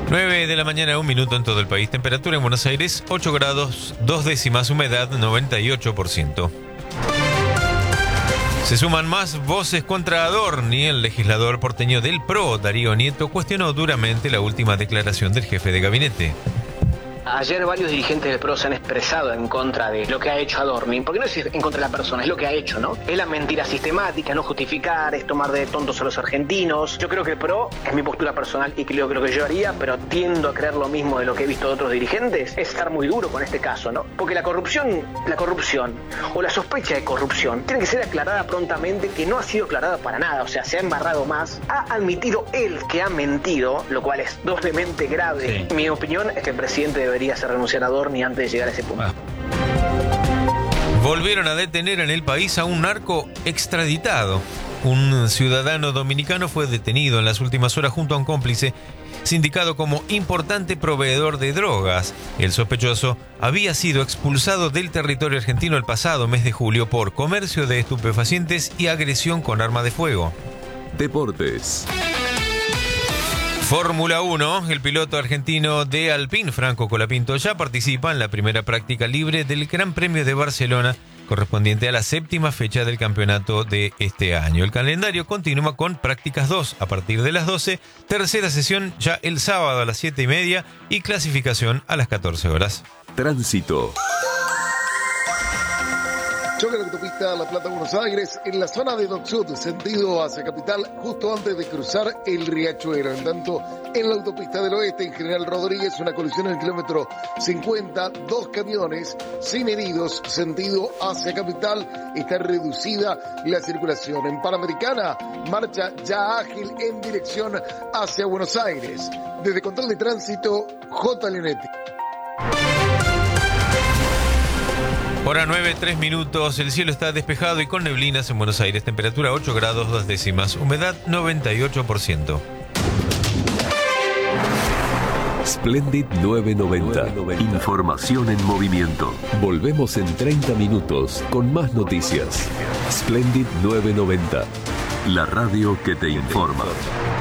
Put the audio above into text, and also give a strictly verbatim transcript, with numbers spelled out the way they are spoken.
nueve de la mañana, un minuto en todo el país. Temperatura en Buenos Aires, ocho grados, dos décimas, humedad noventa y ocho por ciento. Se suman más voces contra Adorni. El legislador porteño del P R O, Darío Nieto, cuestionó duramente la última declaración del jefe de gabinete. Ayer varios dirigentes del P R O se han expresado en contra de lo que ha hecho Adorni, porque no es en contra de la persona, es lo que ha hecho, ¿no? Es la mentira sistemática, no justificar, es tomar de tontos a los argentinos. Yo creo que el P R O, es mi postura personal y creo que lo que yo haría, pero tiendo a creer lo mismo de lo que he visto de otros dirigentes, es estar muy duro con este caso, ¿no? Porque la corrupción, la corrupción o la sospecha de corrupción tiene que ser aclarada prontamente, que no ha sido aclarada para nada, o sea, se ha embarrado más. Ha admitido él que ha mentido, lo cual es doblemente grave. Sí. Mi opinión es que el presidente debe debería ser renunciar a Adorni antes de llegar a ese punto. Ah. Volvieron a detener en el país a un narco extraditado. Un ciudadano dominicano fue detenido en las últimas horas junto a un cómplice sindicado como importante proveedor de drogas. El sospechoso había sido expulsado del territorio argentino el pasado mes de julio por comercio de estupefacientes y agresión con arma de fuego. Deportes. Fórmula uno, el piloto argentino de Alpine, Franco Colapinto, ya participa en la primera práctica libre del Gran Premio de Barcelona, correspondiente a la séptima fecha del campeonato de este año. El calendario continúa con prácticas dos a partir de las doce, tercera sesión ya el sábado a las siete y media y clasificación a las catorce horas. Tránsito. Choque de la autopista La Plata-Buenos Aires en la zona de Dock Sud, sentido hacia Capital, justo antes de cruzar el Riachuelo. En tanto, en la autopista del Oeste, en General Rodríguez, una colisión en el kilómetro cincuenta, dos camiones sin heridos, sentido hacia Capital, está reducida la circulación. En Panamericana, marcha ya ágil en dirección hacia Buenos Aires. Desde Control de Tránsito, J. Leonetti. Hora nueve, tres minutos, el cielo está despejado y con neblinas en Buenos Aires, temperatura ocho grados, dos décimas, humedad noventa y ocho por ciento. Splendid novecientos noventa. Información en movimiento. Volvemos en treinta minutos con más noticias. Splendid novecientos noventa. La radio que te informa.